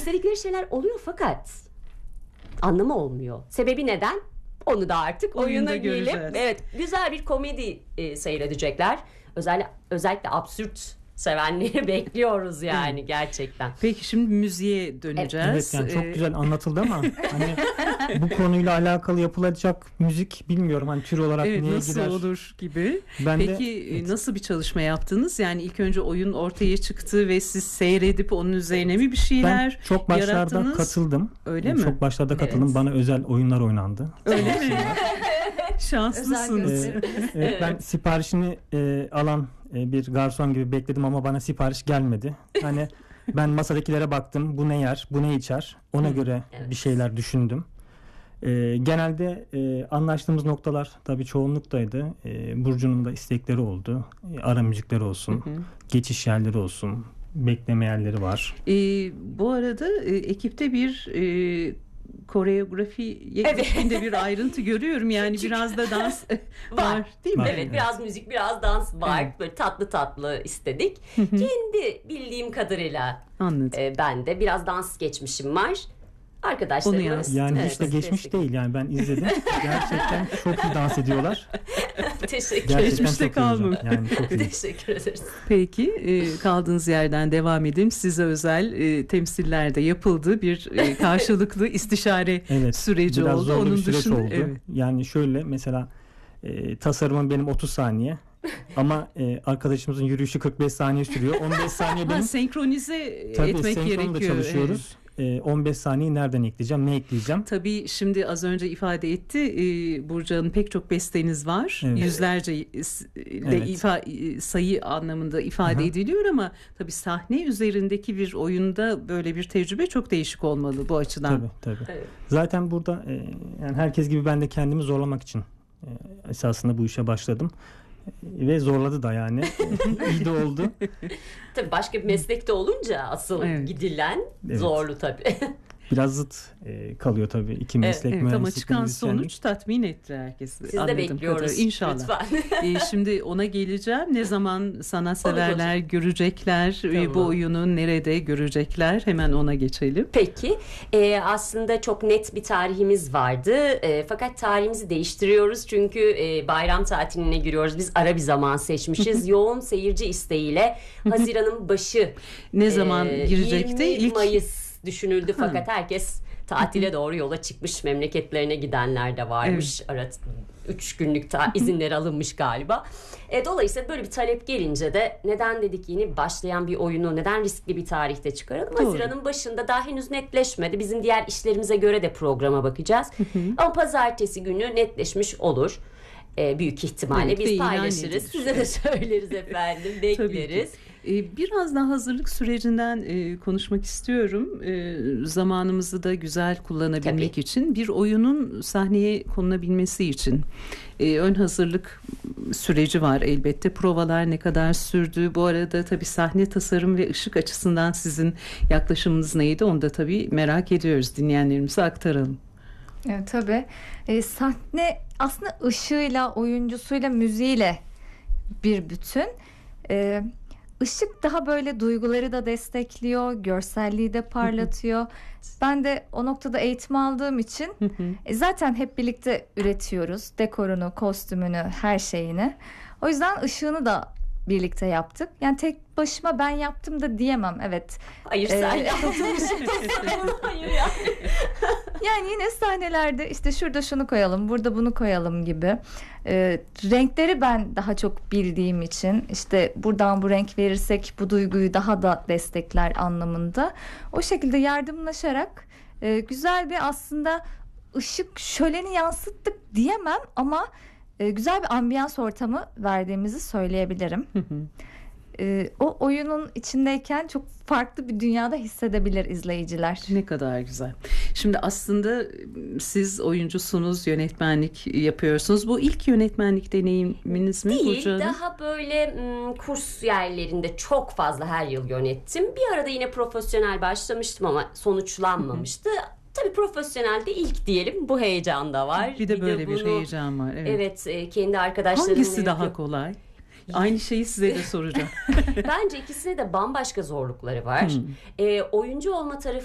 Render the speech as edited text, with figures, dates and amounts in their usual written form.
istedikleri şeyler oluyor fakat anlamı olmuyor. Sebebi neden? Onu da artık oyuna gelip güzel bir komedi seyredecekler. Özellikle absürt sevenleri bekliyoruz yani gerçekten. Peki şimdi müziğe döneceğiz. Evet yani çok güzel anlatıldı ama hani bu konuyla alakalı yapılacak müzik bilmiyorum hani tür olarak neye nasıl gider. Nasıl olur gibi. Peki nasıl bir çalışma yaptınız? Yani ilk önce oyun ortaya çıktı ve siz seyredip onun üzerine mi bir şeyler yarattınız? Ben çok başlarda katıldım. Öyle mi? Çok başlarda katıldım. Bana özel oyunlar oynandı. Öyle mi? Şanslısınız. Ben siparişini alan bir garson gibi bekledim ama bana sipariş gelmedi. Hani ben masadakilere baktım. Bu ne yer, bu ne içer. Ona göre bir şeyler düşündüm. Genelde anlaştığımız noktalar tabii çoğunluktaydı. Burcu'nun da istekleri oldu. Ara müzikleri olsun, geçiş yerleri olsun, bekleme yerleri var. Bu arada ekipte bir koreografiye ilişkinde bir ayrıntı görüyorum. Yani biraz da dans var değil mi? Evet, biraz müzik, biraz dans var. Böyle tatlı tatlı istedik. Kendi bildiğim kadarıyla ben de biraz dans geçmişim var. Arkadaşlarımız yani hiç de geçmiş değil yani ben izledim. Gerçekten çok iyi dans ediyorlar. Teşekkür ederim. Geçmişte kalmıyor. Yani teşekkür ederiz. Peki kaldığınız yerden devam edeyim. Size özel temsiller de yapıldı. Bir karşılıklı istişare süreci biraz oldu. Zorlu Onun bir süreç dışında oldu. Yani şöyle mesela tasarımım benim 30 saniye. Ama arkadaşımızın yürüyüşü 45 saniye sürüyor. 15 saniye benim. Senkronize etmek gerekiyor. Da çalışıyoruz. 15 saniyeyi nereden ekleyeceğim, ne ekleyeceğim? Tabii şimdi az önce ifade etti. Burcu Hanım pek çok besteniz var. Yüzlerce sayı anlamında ifade ediliyor ama tabii sahne üzerindeki bir oyunda böyle bir tecrübe çok değişik olmalı bu açıdan. Tabii. Evet. Zaten burada yani herkes gibi ben de kendimi zorlamak için esasında bu işe başladım. Ve zorladı da yani. İyi de oldu. Tabii başka bir meslekte olunca asıl gidilen zorlu tabii. Biraz zıt kalıyor tabii. İki meslek mühendislik. Ama çıkan sonuç tatmin etti herkesi. Siz de bekliyoruz. İnşallah. Şimdi ona geleceğim. Ne zaman sanatseverler görecekler? Bu oyunu nerede görecekler? Hemen ona geçelim. Peki. Aslında çok net bir tarihimiz vardı. Fakat tarihimizi değiştiriyoruz. Çünkü bayram tatiline giriyoruz. Biz ara bir zaman seçmişiz. Yoğun seyirci isteğiyle Haziran'ın başı. Ne zaman girecekti? 20 Mayıs düşünüldü fakat herkes tatile doğru yola çıkmış, memleketlerine gidenler de varmış. 3 günlük izinleri alınmış galiba. Dolayısıyla böyle bir talep gelince de neden dedik yeni başlayan bir oyunu neden riskli bir tarihte çıkaralım? Haziran'ın başında daha henüz netleşmedi. Bizim diğer işlerimize göre de programa bakacağız. Ama pazartesi günü netleşmiş olur. Büyük ihtimalle biz paylaşırız. Size de söyleriz efendim. Bekleriz. Biraz daha hazırlık sürecinden konuşmak istiyorum. Zamanımızı da güzel kullanabilmek için bir oyunun sahneye konulabilmesi için ön hazırlık süreci var elbette. Provalar ne kadar sürdü? Bu arada tabii sahne tasarım ve ışık açısından sizin yaklaşımınız neydi? Onu da tabii merak ediyoruz. Dinleyenlerimize aktaralım. Evet, tabii. Sahne aslında ışığıyla, oyuncusuyla, müziğiyle bir bütün. Işık daha böyle duyguları da destekliyor, görselliği de parlatıyor. Ben de o noktada eğitim aldığım için zaten hep birlikte üretiyoruz. Dekorunu, kostümünü, her şeyini. O yüzden ışığını da birlikte yaptık. Yani tek başıma ben yaptım da diyemem. Evet. Hayır sen yaptın. Hayır ya. Yani yine sahnelerde işte şurada şunu koyalım, burada bunu koyalım gibi. Renkleri ben daha çok bildiğim için işte buradan bu renk verirsek bu duyguyu daha da destekler anlamında. O şekilde yardımlaşarak güzel bir aslında ışık şöleni yansıttık diyemem ama güzel bir ambiyans ortamı verdiğimizi söyleyebilirim. O oyunun içindeyken çok farklı bir dünyada hissedebilir izleyiciler. Ne kadar güzel. Şimdi aslında siz oyuncusunuz, yönetmenlik yapıyorsunuz. Bu ilk yönetmenlik deneyiminiz mi? Değil, daha böyle kurs yerlerinde çok fazla her yıl yönettim. Bir arada yine profesyonel başlamıştım ama sonuçlanmamıştı. Tabii profesyonelde ilk diyelim bu heyecan da var. Bir de böyle bir heyecan var. Evet, kendi arkadaşlarımla. Hangisi daha kolay? Aynı şeyi size de soracağım. Bence ikisine de bambaşka zorlukları var. Oyuncu olma tarafı